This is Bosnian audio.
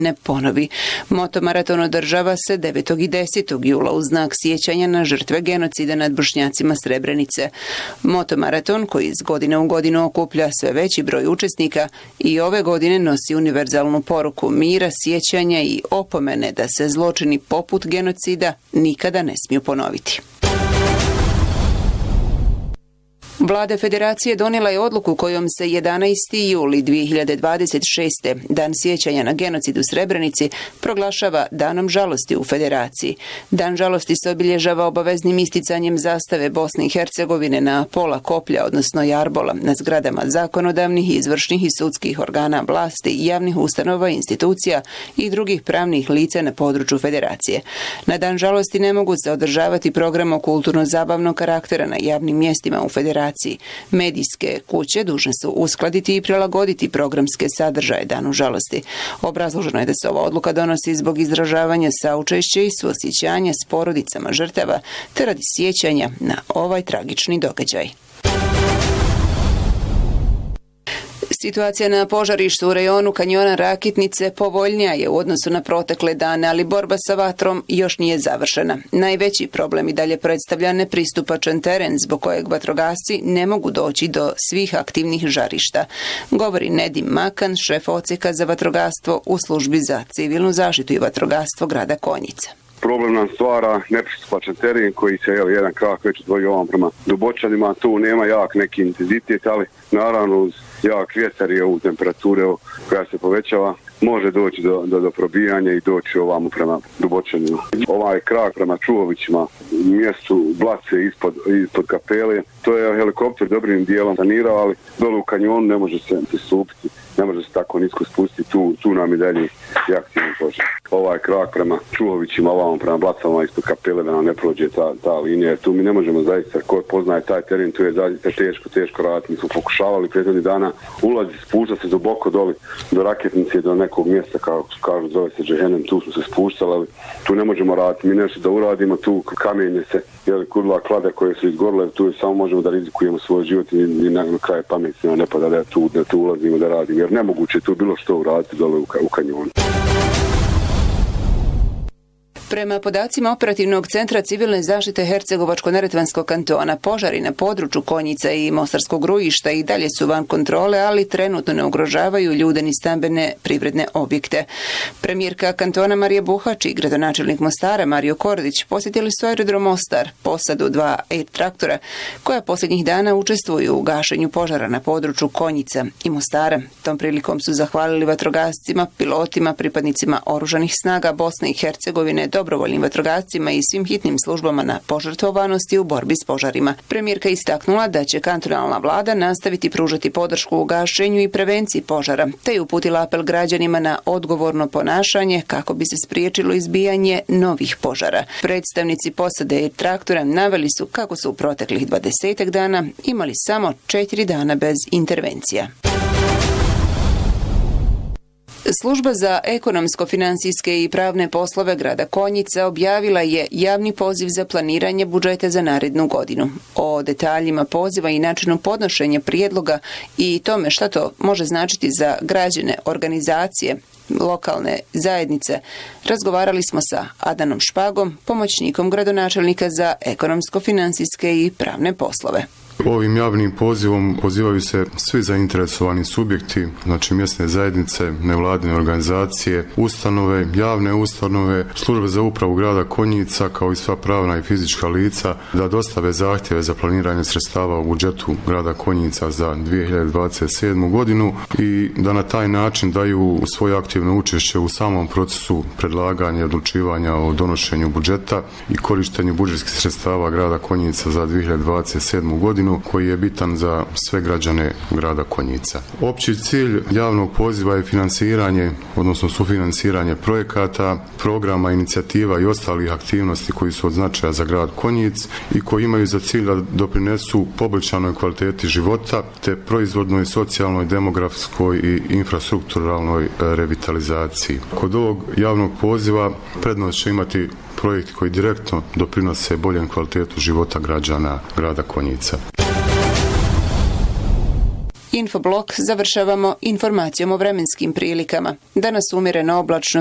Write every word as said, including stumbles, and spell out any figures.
ne ponovi. Motomaraton održava se devetog i desetog jula u znak sjećanja na žrtve genocida nad Bošnjacima Srebrenice. Motomaraton, koji iz godine u godinu okuplja sve veći broj učesnika, i ove godine nosi univerzalnu poruku mira, sjećanja i opomene da se zločini poput genocida nikada ne smiju ponoviti. Vlada Federacije donijela je odluku kojom se jedanaesti juli dvije hiljade dvadeset šeste. dan sjećanja na genocid u Srebrenici proglašava Danom žalosti u Federaciji. Dan žalosti se obilježava obaveznim isticanjem zastave Bosne i Hercegovine na pola koplja, odnosno jarbola, na zgradama zakonodavnih, izvršnih i sudskih organa vlasti, javnih ustanova, institucija i drugih pravnih lica na području Federacije. Na Dan žalosti ne mogu se održavati programa kulturno-zabavnog karaktera na javnim mjestima u Federaciji. Medijske kuće dužne su uskladiti i prilagoditi programske sadržaje Danu žalosti. Obrazloženo je da se ova odluka donosi zbog izražavanja saučešća i suosjećanja s porodicama žrtava, te radi sjećanja na ovaj tragični događaj. Situacija na požarištu u rejonu kanjona Rakitnice povoljnija je u odnosu na protekle dane, ali borba sa vatrom još nije završena. Najveći problem i dalje predstavlja nepristupačan teren zbog kojeg vatrogasci ne mogu doći do svih aktivnih žarišta, govori Nedim Makan, šef odsjeka za vatrogastvo u službi za civilnu zaštitu i vatrogastvo grada Konjica. Problem nam stvara nepristupačan teren koji se jel, jedan krak već odvojio ovom prema Dubočanima. Tu nema jak neki intenzitet, ali naravno uz jak vjetar i ovu temperaturu koja se povećava može doći do, do, do probijanja i doći ovamo prema Dubočanima. Ovaj krak prema Čuovićima, mjestu Blace ispod, ispod kapele, to je helikopter dobrim dijelom sanirao, ali dole u kanjonu ne može se pristupiti. Ne može se tako nisko spustiti, tu, tu nam i dalje i aktivni požar. Ovaj krak prema Čuhovićima, ovamo prema Blacama ispod kapele da nam ne prođe ta, ta linija. Tu mi ne možemo zaista, ko poznaje taj teren, tu je zaista teško, teško raditi. Mi smo pokušavali prethodnih dana ulazi, spušta se duboko doli do Raketnice, do nekog mjesta, kao kažu, zove se Džehenem, tu smo se spuštali, ali tu ne možemo raditi. Mi nešto da uradimo, tu kamenje se, jeli, kudla klade koje su izgorile, tu samo možemo da rizikujemo svoj život i, i na, na kraju pameti ne pada da tu, da tu ulazimo, da radimo. Jer nemoguće je tu bilo što uraditi dole u, u kanjonu. Prema podacima Operativnog centra civilne zaštite Hercegovačko-neretvanskog kantona, požari na području Konjica i Mostarskog Grujišta i dalje su van kontrole, ali trenutno ne ugrožavaju ljude ni stambene privredne objekte. Premijerka kantona Marija Buhač i gradonačelnik Mostara Mario Kordić posjetili su aerodrom Mostar, posadu dva Air traktora, koja posljednjih dana učestvuju u gašenju požara na području Konjica i Mostara. Tom prilikom su zahvalili vatrogascima, pilotima, pripadnicima oružanih snaga Bosne i Hercegovine, dobrovoljnim vatrogascima i svim hitnim službama na požrtvovanosti u borbi s požarima. Premijerka istaknula da će kantonalna vlada nastaviti pružati podršku u gašenju i prevenciji požara, te je uputila apel građanima na odgovorno ponašanje kako bi se spriječilo izbijanje novih požara. Predstavnici posade traktora naveli su kako su u proteklih dvadesetak dana imali samo četiri dana bez intervencija. Služba za ekonomsko-financijske i pravne poslove grada Konjica objavila je javni poziv za planiranje budžeta za narednu godinu. O detaljima poziva i načinu podnošenja prijedloga i tome šta to može značiti za građane, organizacije, lokalne zajednice, razgovarali smo sa Adanom Špagom, pomoćnikom gradonačelnika za ekonomsko-financijske i pravne poslove. Ovim javnim pozivom pozivaju se svi zainteresovani subjekti, znači mjesne zajednice, nevladine organizacije, ustanove, javne ustanove, službe za upravu grada Konjica, kao i sva pravna i fizička lica, da dostave zahtjeve za planiranje sredstava u budžetu grada Konjica za dvije hiljade dvadeset sedmu. godinu i da na taj način daju svoje aktivno učešće u samom procesu predlaganja i odlučivanja o donošenju budžeta i korištenju budžetskih sredstava grada Konjica za dvije hiljade dvadeset sedmu. godinu, koji je bitan za sve građane grada Konjica. Opći cilj javnog poziva je finansiranje, odnosno sufinansiranje projekata, programa, inicijativa i ostalih aktivnosti koji su od značaja za grad Konjic i koji imaju za cilj da doprinesu poboljšanoj kvaliteti života te proizvodnoj, socijalnoj, demografskoj i infrastrukturalnoj revitalizaciji. Kod ovog javnog poziva prednost će imati projekti koji direktno doprinose boljem kvalitetu života građana grada Konjica. Infoblok završavamo informacijom o vremenskim prilikama. Danas umjereno oblačno